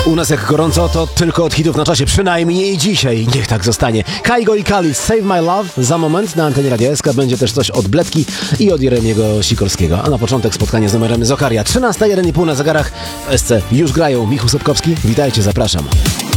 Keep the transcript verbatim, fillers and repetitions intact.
U nas jak gorąco, to tylko od hitów na czasie, przynajmniej dzisiaj. Niech tak zostanie. Kaigo i Kali, Save My Love. Za moment na antenie Radia S K będzie też coś od Bledki i od Jeremiego Sikorskiego. A na początek spotkanie z numerem Zokaria. trzynasta jeden i pół na zegarach w S C już grają. Michał Sobkowski, witajcie, zapraszam.